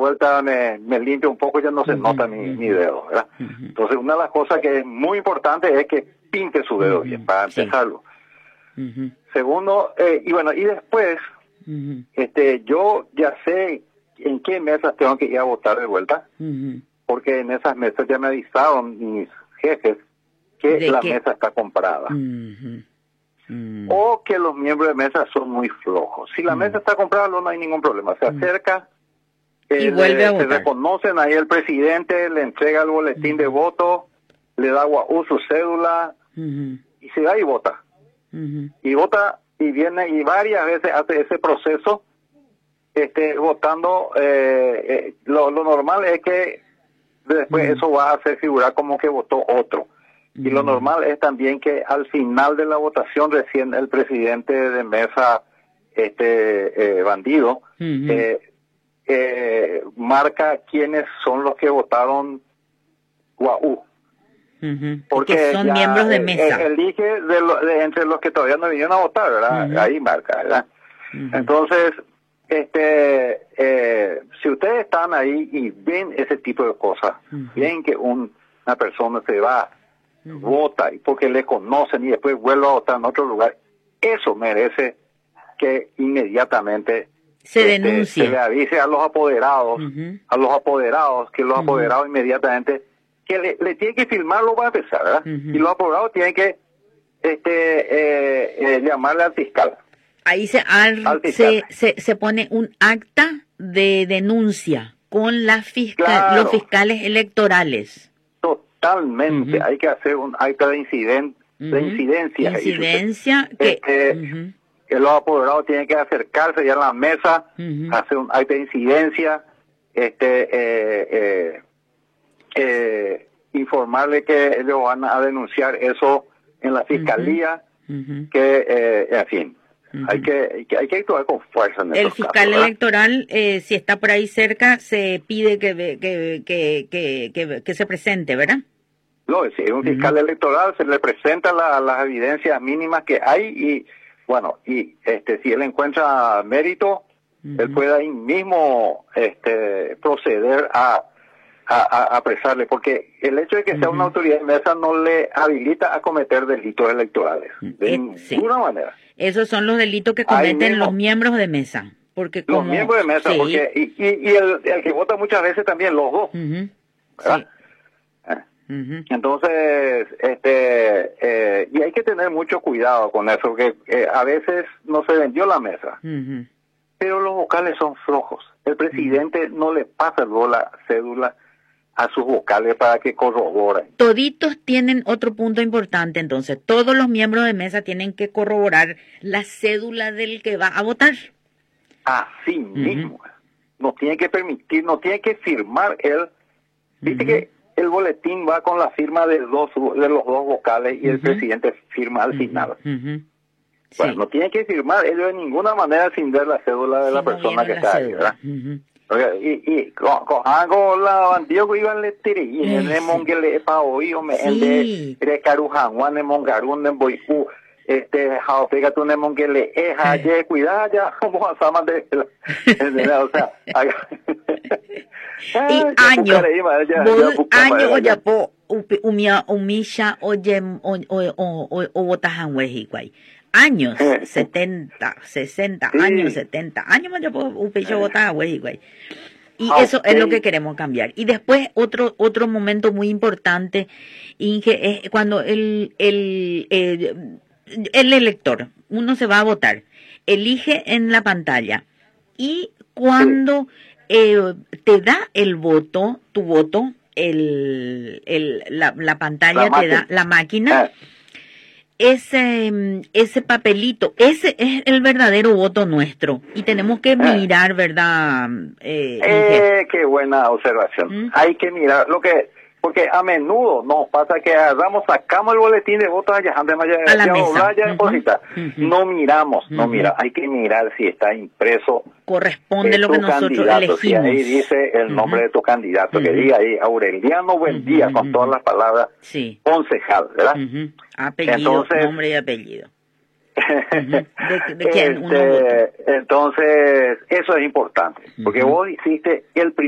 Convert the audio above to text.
vuelta me limpio un poco, ya no se nota mi dedo, ¿verdad? Entonces, una de las cosas que es muy importante es que pinte su dedo bien, para empezarlo. Segundo, y bueno, y después, yo ya sé en qué mesas tengo que ir a votar de vuelta, porque en esas mesas ya me avisaron mis jefes que la mesa está comprada. O que los miembros de mesa son muy flojos. Si la mesa está comprada, no hay ningún problema. Se acerca, y vuelve a se votar. reconocen ahí el presidente, le entrega el boletín de voto, le da su cédula, y se va y vota. Y vota, y viene, y varias veces hace ese proceso, votando. Lo normal es que después eso va a hacer figurar como que votó otro. Y lo normal es también que al final de la votación recién el presidente de mesa, bandido, marca quiénes son los que votaron guau. Porque son miembros de mesa. Elige entre los que todavía no vinieron a votar, ¿verdad? Ahí marca, ¿verdad? Entonces, si ustedes están ahí y ven ese tipo de cosas, ven que una persona se va, vota, y porque le conocen y después vuelve a votar en otro lugar, eso merece que inmediatamente se denuncie. Se le avise a los apoderados, que los apoderados inmediatamente, que le tienen que firmarlo para empezar, ¿verdad? Y los apoderados tienen que llamarle al fiscal. Ahí se pone un acta de denuncia con los fiscales electorales. Totalmente, hay que hacer un acta de incidencia. Que los apoderados tienen que acercarse ya a la mesa, hacer un acta de incidencia, informarle que ellos van a denunciar eso en la fiscalía, que, en fin, hay que actuar con fuerza en el fiscal casos, electoral, si está por ahí cerca, se pide que se presente, ¿verdad? No, si es un fiscal electoral, se le presenta las evidencias mínimas que hay y, bueno, y si él encuentra mérito, él puede ahí mismo proceder a apresarle, porque el hecho de que sea una autoridad de mesa no le habilita a cometer delitos electorales, de ninguna manera. Esos son los delitos que cometen los miembros de mesa. Porque los miembros de mesa, porque y el que vota muchas veces también, los dos. ¿Verdad? Entonces, y hay que tener mucho cuidado con eso, porque a veces no se vendió la mesa, pero los vocales son flojos. El presidente no le pasa luego la cédula a sus vocales para que corroboren. Toditos tienen otro punto importante, entonces, todos los miembros de mesa tienen que corroborar la cédula del que va a votar. Así mismo. No tiene que permitir, no tiene que firmar él. Viste que el boletín va con la firma de los dos vocales y el presidente firma al final. Bueno, no tiene que firmar ellos de ninguna manera sin ver la cédula de la persona que está ahí, ¿verdad? Y con la bandido que iban le tiré y en el mongele pa hoy o me ende recarujan one mongarun en boiku jao pega tu mongele haye cuidado ya como asama de o sea y año ya po umisha oye o botajan weji guay años 70, 60, años 70, años más yo puedo votar, güey. Y eso es lo que queremos cambiar. Y después otro momento muy importante, Inge, es cuando el elector, uno se va a votar, elige en la pantalla y cuando te da el voto, tu voto, la pantalla te da la máquina. Ese papelito, ese es el verdadero voto nuestro y tenemos que mirar, ¿verdad? Qué buena observación. Hay que mirar porque a menudo nos pasa que sacamos el boletín de votos allá a la mesa. No miramos, hay que mirar si está impreso. Corresponde lo que nosotros elegimos. Si ahí dice el nombre de tu candidato, que diga ahí Aureliano Buendía con todas las palabras, concejal, ¿verdad? Apellido, entonces, nombre y apellido. ¿De quién uno votó? Entonces, eso es importante, porque vos hiciste el